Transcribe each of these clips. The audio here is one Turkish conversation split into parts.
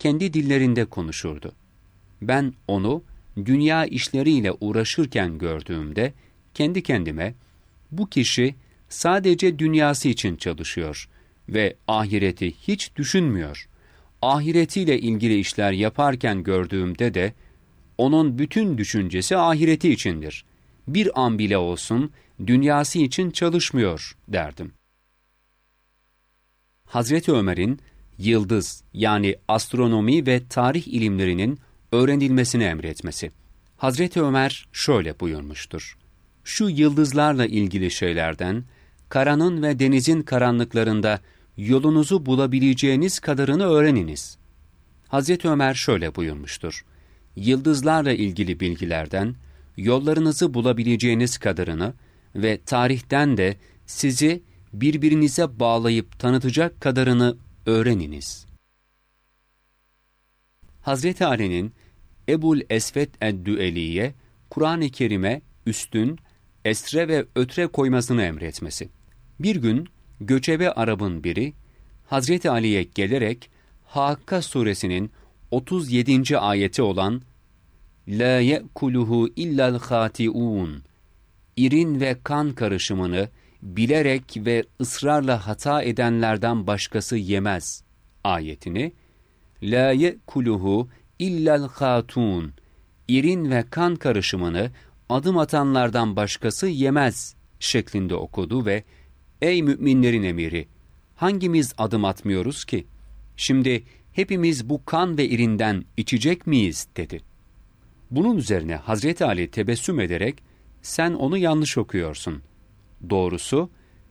kendi dillerinde konuşurdu. Ben onu dünya işleriyle uğraşırken gördüğümde kendi kendime, bu kişi sadece dünyası için çalışıyor ve ahireti hiç düşünmüyor. Ahiretiyle ilgili işler yaparken gördüğümde de onun bütün düşüncesi ahireti içindir. Bir an bile olsun dünyası için çalışmıyor derdim. Hazreti Ömer'in yıldız yani astronomi ve tarih ilimlerinin öğrenilmesini emretmesi. Hazreti Ömer şöyle buyurmuştur: şu yıldızlarla ilgili şeylerden, karanın ve denizin karanlıklarında yolunuzu bulabileceğiniz kadarını öğreniniz. Hazreti Ömer şöyle buyurmuştur: yıldızlarla ilgili bilgilerden, yollarınızı bulabileceğiniz kadarını ve tarihten de sizi birbirinize bağlayıp tanıtacak kadarını öğreniniz. Hazreti Ali'nin Ebul Esved ed-Düeli'ye Kur'an-ı Kerim'e üstün, esre ve ötre koymasını emretmesi. Bir gün göçebe Arap'ın biri Hazreti Ali'ye gelerek Hakka suresinin 37. ayeti olan "La ye'kuluhu illa'l khati'un" irin ve kan karışımını bilerek ve ısrarla hata edenlerden başkası yemez ayetini, "La ye'kuluhu illa'l khatun" irin ve kan karışımını adım atanlardan başkası yemez şeklinde okudu ve "Ey müminlerin emiri, hangimiz adım atmıyoruz ki? Şimdi hepimiz bu kan ve irinden içecek miyiz?" dedi. Bunun üzerine Hazreti Ali tebessüm ederek, "Sen onu yanlış okuyorsun. Doğrusu,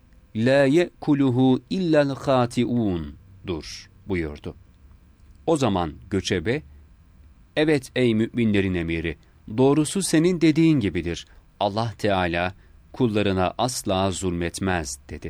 "La ye'kuluhu illa'l khati'un'dur" buyurdu. O zaman göçebe, "Evet ey müminlerin emiri, doğrusu senin dediğin gibidir. Allah Teala kullarına asla zulmetmez" dedi.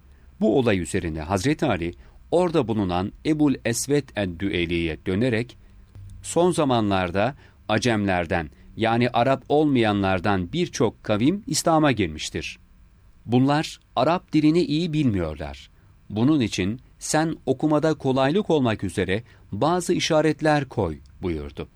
Bu olay üzerine Hazreti Ali, orada bulunan Ebul Esved ed-Düeli'ye dönerek, son zamanlarda Acemlerden yani Arap olmayanlardan birçok kavim İslam'a girmiştir. Bunlar Arap dilini iyi bilmiyorlar. Bunun için sen okumada kolaylık olmak üzere bazı işaretler koy buyurdu.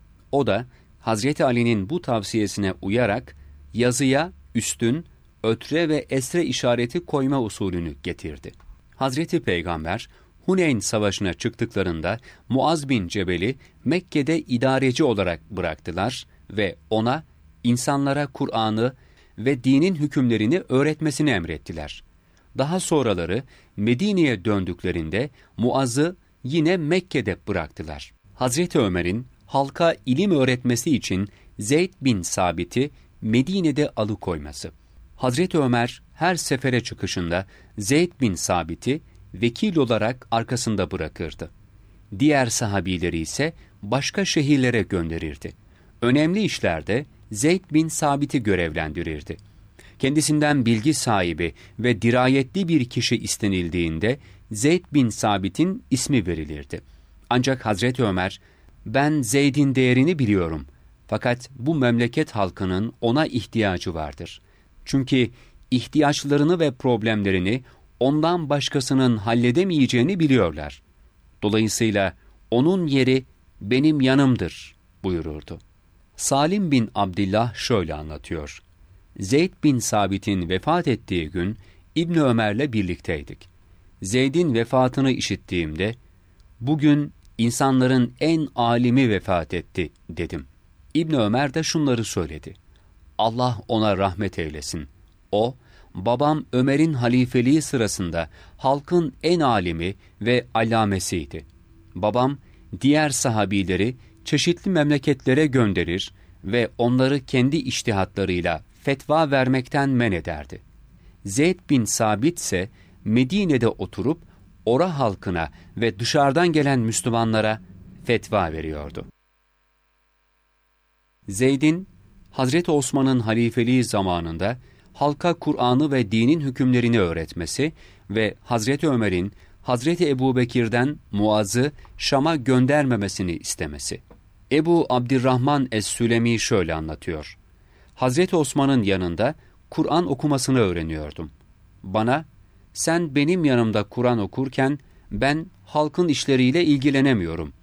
O da Hazreti Ali'nin bu tavsiyesine uyarak yazıya üstün, ötre ve esre işareti koyma usulünü getirdi. Hazreti Peygamber Huneyn Savaşı'na çıktıklarında Muaz bin Cebel'i Mekke'de idareci olarak bıraktılar ve ona insanlara Kur'an'ı ve dinin hükümlerini öğretmesini emrettiler. Daha sonraları Medine'ye döndüklerinde Muaz'ı yine Mekke'de bıraktılar. Hazreti Ömer'in halka ilim öğretmesi için Zeyd bin Sabit'i Medine'de alıkoyması. Hazreti Ömer her sefere çıkışında Zeyd bin Sabit'i vekil olarak arkasında bırakırdı. Diğer sahabileri ise başka şehirlere gönderirdi. Önemli işlerde Zeyd bin Sabit'i görevlendirirdi. Kendisinden bilgi sahibi ve dirayetli bir kişi istenildiğinde Zeyd bin Sabit'in ismi verilirdi. Ancak Hazreti Ömer, "Ben Zeyd'in değerini biliyorum. Fakat bu memleket halkının ona ihtiyacı vardır. Çünkü ihtiyaçlarını ve problemlerini ondan başkasının halledemeyeceğini biliyorlar. Dolayısıyla onun yeri benim yanımdır" buyururdu. Salim bin Abdillah şöyle anlatıyor: Zeyd bin Sabit'in vefat ettiği gün İbni Ömer'le birlikteydik. Zeyd'in vefatını işittiğimde, "Bugün insanların en alimi vefat etti" dedim. İbni Ömer de şunları söyledi: "Allah ona rahmet eylesin. O, babam Ömer'in halifeliği sırasında halkın en alimi ve allamesiydi. Babam diğer sahabileri çeşitli memleketlere gönderir ve onları kendi içtihatlarıyla fetva vermekten men ederdi. Zeyd bin Sabit ise Medine'de oturup ora halkına ve dışarıdan gelen Müslümanlara fetva veriyordu." Zeyd'in Hazreti Osman'ın halifeliği zamanında halka Kur'an'ı ve dinin hükümlerini öğretmesi ve Hazreti Ömer'in Hazreti Ebubekir'den Muaz'ı Şam'a göndermemesini istemesi. Ebu Abdirrahman Es-Sülemi şöyle anlatıyor: Hazreti Osman'ın yanında Kur'an okumasını öğreniyordum. Bana, "Sen benim yanımda Kur'an okurken ben halkın işleriyle ilgilenemiyorum.